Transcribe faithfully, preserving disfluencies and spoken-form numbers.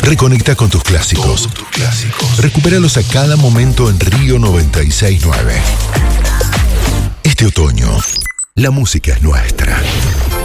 Reconecta con tus clásicos. Todos tus clásicos. Recupéralos a cada momento en Río noventa y seis punto nueve. Este otoño, la música es nuestra.